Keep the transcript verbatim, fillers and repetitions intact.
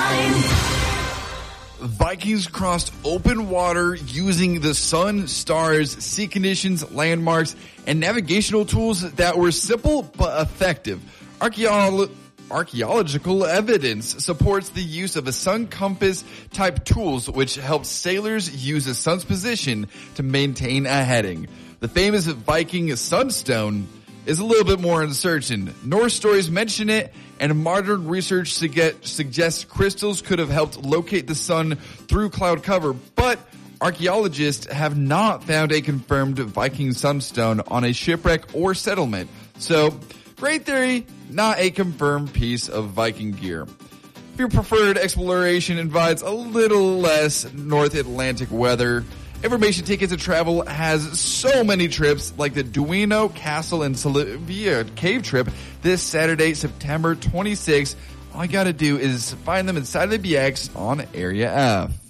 Vikings crossed open water using the sun, stars, sea conditions, landmarks, and navigational tools that were simple but effective. Archeolo- archaeological evidence supports the use of a sun compass type tools, which helps sailors use the sun's position to maintain a heading. The famous Viking sunstone is a little bit more uncertain. Norse stories mention it, and modern research suge- suggests crystals could have helped locate the sun through cloud cover, but archaeologists have not found a confirmed Viking sunstone on a shipwreck or settlement. So, great theory, not a confirmed piece of Viking gear. If your preferred exploration invites a little less North Atlantic weather, Information Tickets to Travel has so many trips, like the Duino Castle and Sylvia Cave trip this Saturday, September twenty-sixth. All you gotta do is find them inside of the B X on Area F.